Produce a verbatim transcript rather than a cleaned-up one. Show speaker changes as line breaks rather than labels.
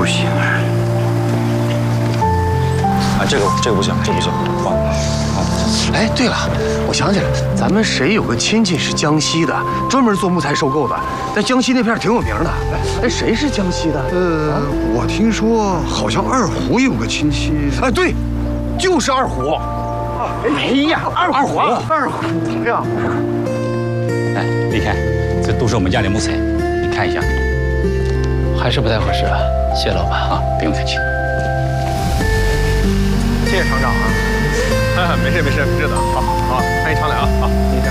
行啊！啊，这个这个不行，这不行，换。好。
哎，对了，我想起来，咱们谁有个亲戚是江西的，专门做木材收购的，在江西那片挺有名的。哎，谁是江西的？
呃，我听说好像二虎有个亲戚。
哎，对，就是二虎。哎呀，二虎，二虎呀！
哎，你看，这都是我们家的木材，你看一下。
还是不太合适啊，谢老板
啊，不用客气。
谢谢厂长啊。没事没事，知道。好好，欢迎常来啊！好，明天。